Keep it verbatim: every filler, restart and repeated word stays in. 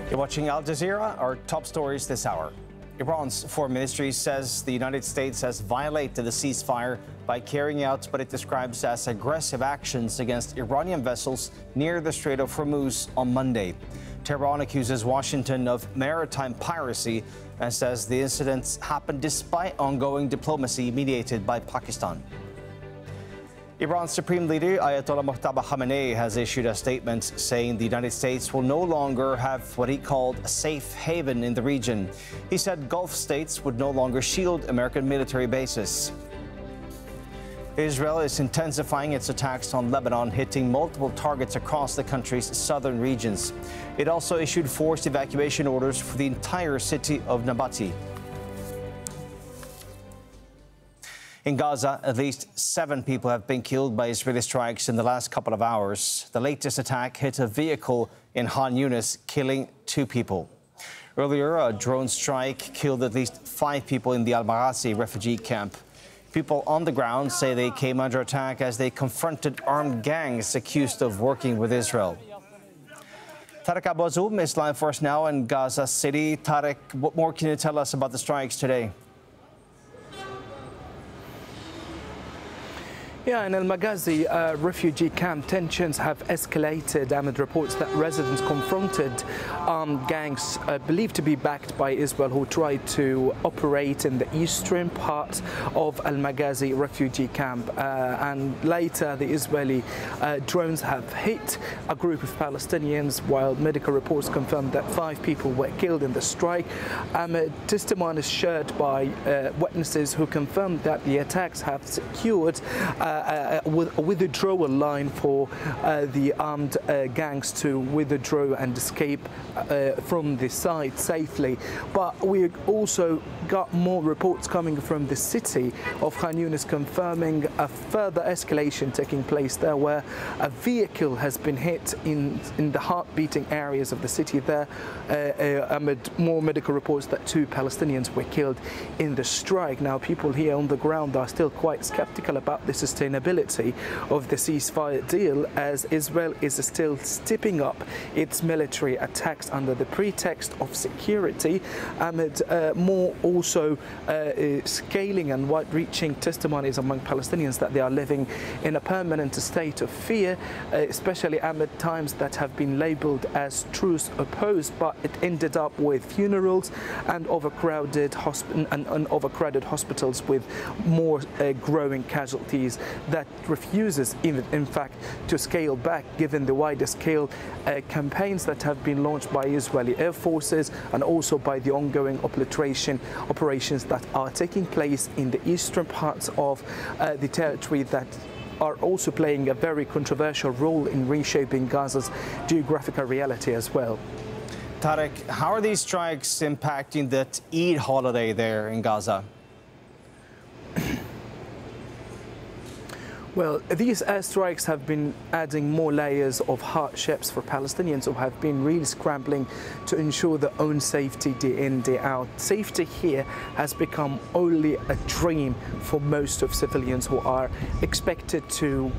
You're watching Al Jazeera. Our top stories this hour. Iran's foreign ministry says the United States has violated the ceasefire by carrying out what it describes as aggressive actions against Iranian vessels near the Strait of Hormuz on Monday. Tehran accuses Washington of maritime piracy and says the incidents happened despite ongoing diplomacy mediated by Pakistan. Iran's supreme leader, Ayatollah Mojtaba Khamenei, has issued a statement saying the United States will no longer have what he called a safe haven in the region. He said Gulf states would no longer shield American military bases. Israel is intensifying its attacks on Lebanon, hitting multiple targets across the country's southern regions. It also issued forced evacuation orders for the entire city of Nabati. In Gaza, at least seven people have been killed by Israeli strikes in the last couple of hours. The latest attack hit a vehicle in Khan Yunis, killing two people. Earlier, a drone strike killed at least five people in the Al-Maghazi refugee camp. People on the ground say they came under attack as they confronted armed gangs accused of working with Israel. Tarek Abu Azoum is live for us now in Gaza City. Tarek, what more can you tell us about the strikes today? Yeah, in Al-Maghazi uh, refugee camp, tensions have escalated amid reports that residents confronted armed gangs uh, believed to be backed by Israel who tried to operate in the eastern part of Al-Maghazi refugee camp. Uh, and later, the Israeli uh, drones have hit a group of Palestinians, while medical reports confirmed that five people were killed in the strike. Um, testimony is shared by uh, witnesses who confirmed that the attacks have secured uh, Uh, with a withdrawal line for uh, the armed uh, gangs to withdraw and escape uh, from the site safely. But we also got more reports coming from the city of Khan Yunis confirming a further escalation taking place there, where a vehicle has been hit in, in the heart-beating areas of the city there, uh, uh, amid more medical reports that two Palestinians were killed in the strike. Now, people here on the ground are still quite skeptical about the sustainability of the ceasefire deal, as Israel is still stepping up its military attacks under the pretext of security, amid uh, more also uh, uh, scaling and wide-reaching testimonies among Palestinians that they are living in a permanent state of fear, uh, especially amid times that have been labeled as truce opposed, but it ended up with funerals and overcrowded hosp- and, and overcrowded hospitals with more uh, growing casualties that refuses, even in fact, to scale back given the wider scale uh, campaigns that have been launched by Israeli air forces and also by the ongoing operation operations that are taking place in the eastern parts of uh, the territory that are also playing a very controversial role in reshaping Gaza's geographical reality as well. Tarek, how are these strikes impacting the Eid holiday there in Gaza? Well, these airstrikes have been adding more layers of hardships for Palestinians who have been really scrambling to ensure their own safety day in, day out. Safety here has become only a dream for most of civilians who are expected to